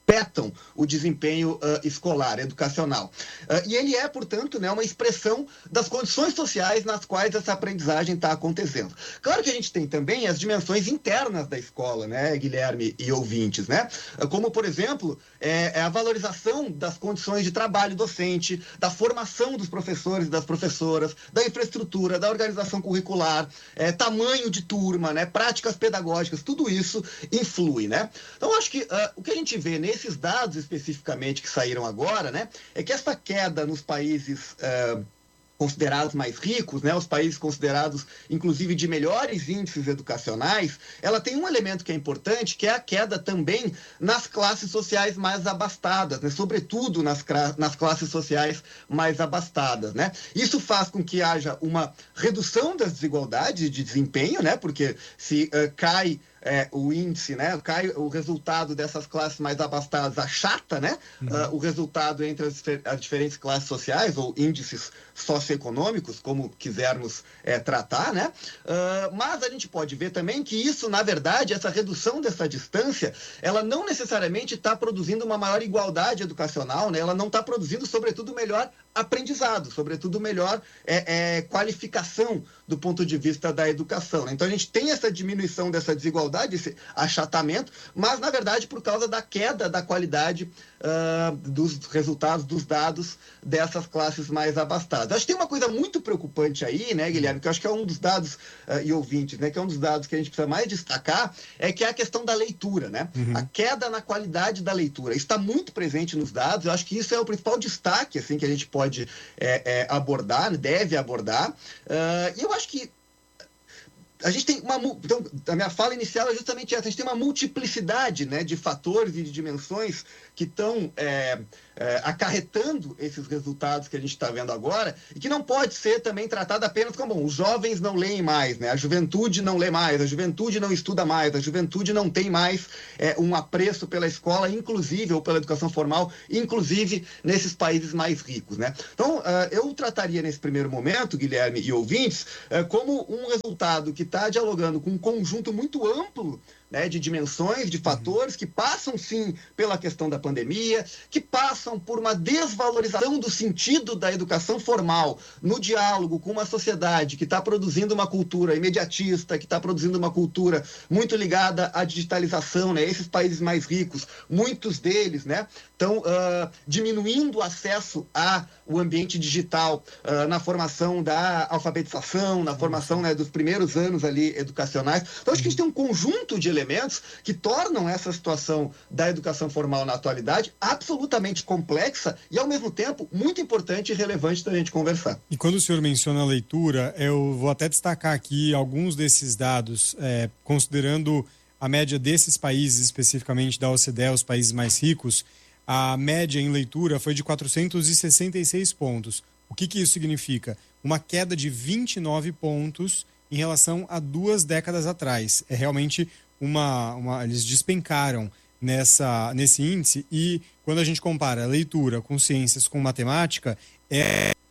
afetam o desempenho escolar, educacional. E ele é, portanto, né, uma expressão das condições sociais nas quais essa aprendizagem está acontecendo. Claro que a gente tem também as dimensões internas da escola, né, Guilherme e ouvintes, né? Como, por exemplo, a valorização das condições de trabalho docente, da formação dos professores e das professoras, da infraestrutura, da organização curricular, tamanho de turma, né, práticas pedagógicas, tudo isso influi, né? Então, acho que o que a gente vê nesses dados especificamente que saíram agora, né, é que essa queda nos países considerados mais ricos, né, os países considerados, inclusive, de melhores índices educacionais, ela tem um elemento que é importante, que é a queda também nas classes sociais mais abastadas, né, sobretudo nas classes sociais mais abastadas, né. Isso faz com que haja uma redução das desigualdades de desempenho, né, porque se cai o índice, né, cai o resultado dessas classes mais abastadas, achata, né, o resultado entre as diferentes classes sociais, ou índices socioeconômicos, como quisermos tratar, né, mas a gente pode ver também que isso, na verdade, essa redução dessa distância, ela não necessariamente está produzindo uma maior igualdade educacional, né, ela não está produzindo, sobretudo, melhor aprendizado, sobretudo melhor qualificação do ponto de vista da educação, né? Então a gente tem essa diminuição dessa desigualdade, esse achatamento, mas na verdade por causa da queda da qualidade dos resultados, dos dados dessas classes mais abastadas. Acho que tem uma coisa muito preocupante aí, né, Guilherme, que eu acho que é um dos dados, e ouvintes, né, que é um dos dados que a gente precisa mais destacar, é que é a questão da leitura, né? A queda na qualidade da leitura. Isso está muito presente nos dados, eu acho que isso é o principal destaque, assim, que a gente pode abordar, deve abordar, e eu acho que a gente tem então, a minha fala inicial é justamente essa, a gente tem uma multiplicidade, né, de fatores e de dimensões que estão acarretando esses resultados que a gente está vendo agora, e que não pode ser também tratada apenas como, bom, os jovens não leem mais, né, a juventude não lê mais, a juventude não estuda mais, a juventude não tem mais um apreço pela escola, inclusive, ou pela educação formal, inclusive nesses países mais ricos, né? Então, eu trataria nesse primeiro momento, Guilherme e ouvintes, como um resultado que está dialogando com um conjunto muito amplo, né, de dimensões, de fatores que passam, sim, pela questão da pandemia, que passam por uma desvalorização do sentido da educação formal no diálogo com uma sociedade que está produzindo uma cultura imediatista, que está produzindo uma cultura muito ligada à digitalização, né? Esses países mais ricos, muitos deles, né, estão diminuindo o acesso ao ambiente digital na formação da alfabetização, na formação, né, dos primeiros anos ali educacionais. Então, acho que a gente tem um conjunto de elementos que tornam essa situação da educação formal na atualidade absolutamente complexa e, ao mesmo tempo, muito importante e relevante da gente conversar. E quando o senhor menciona a leitura, eu vou até destacar aqui alguns desses dados, considerando a média desses países, especificamente da OCDE, os países mais ricos. A média em leitura foi de 466 pontos. O que isso significa? Uma queda de 29 pontos em relação a 2 décadas atrás. É realmente eles despencaram nesse índice, e quando a gente compara leitura com ciências, com matemática,